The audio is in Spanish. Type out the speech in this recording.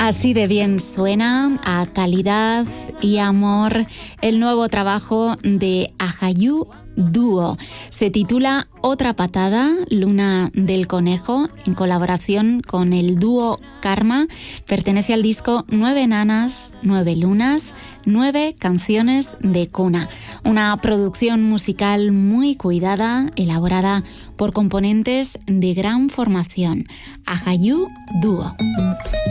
Así de bien suena, a calidad y amor, el nuevo trabajo de Ahayyu Duo. Se titula Otra Patada, Luna del Conejo, en colaboración con el dúo Karma. Pertenece al disco 9 nanas, 9 lunas, 9 canciones de cuna. Una producción musical muy cuidada, elaborada por componentes de gran formación. Ahayyu Duo.